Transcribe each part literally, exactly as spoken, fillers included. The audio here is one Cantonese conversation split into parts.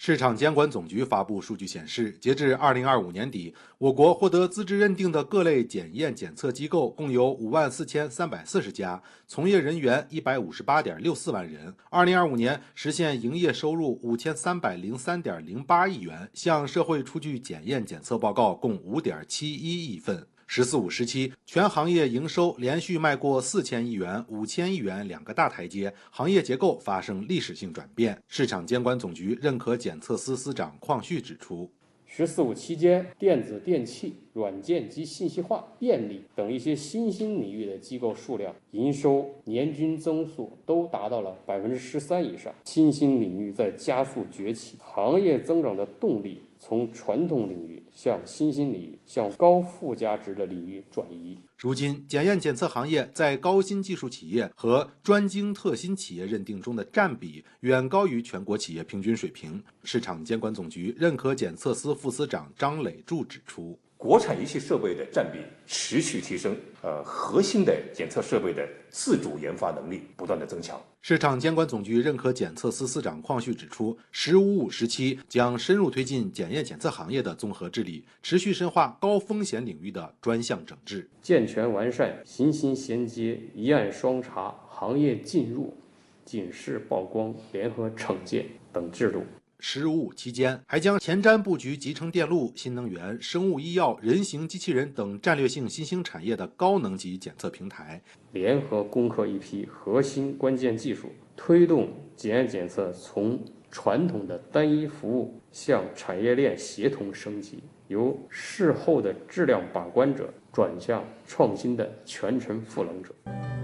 市场监管总局发布数据显示，截至二零二五年底，我国获得资质认定的各类检验检测机构共有五万四千三百四十家，从业人员一百五十八点六四万人。二零二五年实现营业收入五千三百零三点零八亿元，向社会出具检验检测报告共五点七一亿份。十四五时期，全行业营收连续迈过四千亿元、五千亿元两个大台阶，行业结构发生历史性转变。市场监管总局认可检测司司长邝旭指出， 十四五期间，电子电器、软件及信息化、电力等一些新兴领域的机构数量营收年均增速都达到了百分之十三以上，新兴领域在加速崛起，行业增长的动力从传统领域向新兴领域、向高附加值的领域转移。 如今，检验检测行业在高新技术企业和专精特新企业认定中的占比远高于全国企业平均水平。市场监管总局认可检测司副司长张磊柱指出， 国产仪器设备的占比持续提升，呃，核心的检测设备的自主研发能力不断的增强。 市场监管总局认可检测司司长邝旭指出，十五五时期将深入推进检验检测行业的综合治理，持续深化高风险领域的专项整治， 健全完善行刑衔接、一案双查、行业进入、警示曝光、联合惩戒等制度。 十五五期间，还将前瞻布局集成电路、新能源、生物医药、人形机器人等战略性新兴产业的高能级检测平台， 联合攻克一批核心关键技术，推动检验检测从传统的单一服务向产业链协同升级，由事後的質量把關者轉向創新的全程賦能者。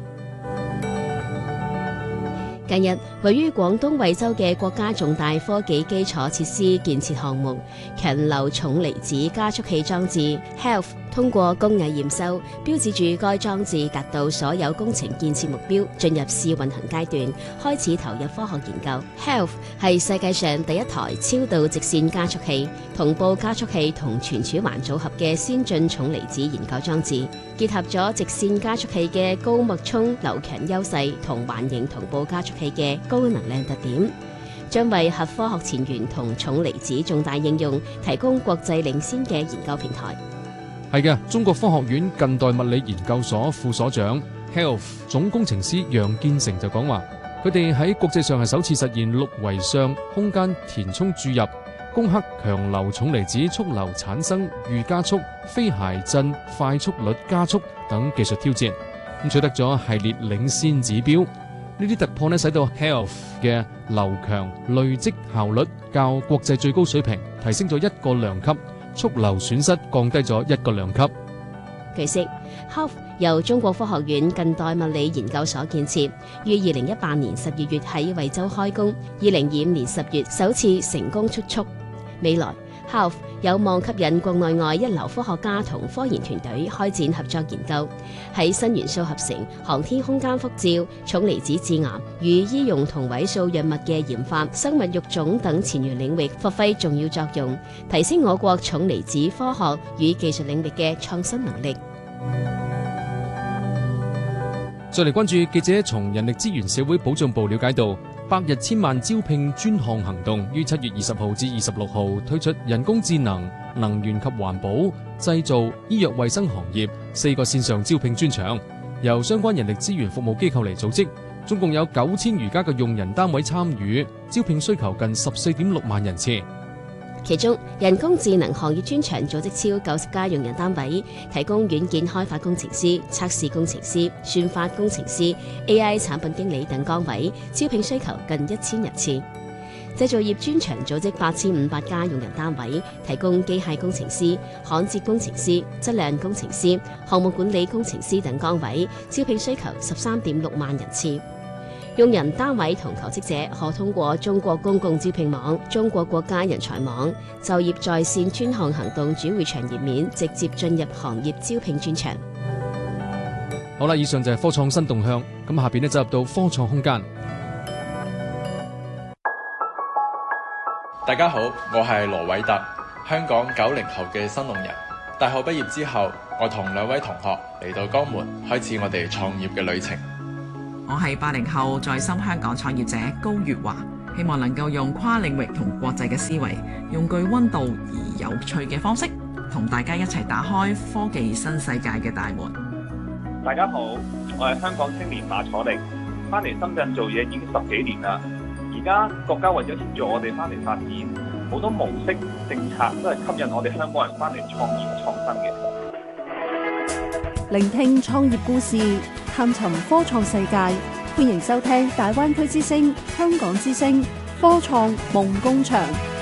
近日，位於廣東惠州嘅國家重大科技基礎設施建設項目強流重離子加速器裝置 H E A L T 通過工藝驗收，標誌住該裝置達到所有工程建設目標，進入試運行階段，開始投入科學研究。H E A L T 係世界上第一台超導直線加速器、同步加速器同存儲環組合嘅先進重離子研究裝置，結合咗直線加速器嘅高脈衝流強優勢同環形同步加速器嘅高能量特點，將為核科學前沿同重離子重大應用提供國際領先嘅研究平台。 係嘅，中國科學院近代物理研究所副所長 H E A L T 總工程師楊建成就講話，佢哋喺國際上係首次實現六維相空間填充注入、攻克強流重離子速流產生預加速、非諧振快速率加速等技術挑戰，咁取得咗系列領先指標。呢啲突破呢，使到 H E A L T 嘅流強累積效率較國際最高水平提升咗一個量級，速流損失降低咗一個量級。 據悉 H E A L T 由中國科學院近代物理研究所建設，於二零一八年十二月喺惠州開工，二零二五年十月首次成功出艙。未來 H E A L T 有望吸引國內外一流科學家同科研團隊開展合作研究，喺新元素合成、航天空間輻照、重離子致癌與醫用同位素藥物嘅研發、生物育種等前沿領域發揮重要作用，提升我國重離子科學與技術領域嘅創新能力。 再嚟關注記者從人力資源社會保障部了解到，百日千萬招聘專項行動於七月二十號至二十六號推出人工智能、能源及環保、製造、醫藥衛生行業四個線上招聘專場，由相關人力資源服務機構嚟組織，總共有九千餘家嘅用人單位參與，招聘需求近十四點六萬人次。 其中，人工智能行業專場組織超九十家用人單位，提供軟件開發工程師、測試工程師、算法工程師、A I 產品經理等崗位，招聘需求近一千人次。製造業專場組織八千五百家用人單位，提供機械工程師、焊接工程師、質量工程師、項目管理工程師等崗位，招聘需求十三點六萬人次。用人單位同求職者可通過中國公共招聘網、中國國家人才網、就業在線專項行動主會場頁面直接進入行業招聘專場。 好啦，以上就係科創新動向，咁下邊呢就入到科創空間。 大家好，我係羅偉特，香港九零後嘅新農人。大學畢業之後，我同兩位同學嚟到江門，開始我哋創業嘅旅程。 我係八零後在深香港創業者高月華， 希望能夠用跨領域同國際嘅思維，用具溫度而有趣嘅方式，同大家一齊打開科技新世界嘅大門。 大家好，我係香港青年馬楚力，翻嚟深圳做嘢已經十幾年啦。而家國家為咗協助我哋翻嚟發展，好多模式政策都係吸引我哋香港人翻嚟創業創新嘅。 聆聽創業故事，探尋科創世界，歡迎收聽大灣區之聲、香港之聲科創夢工場。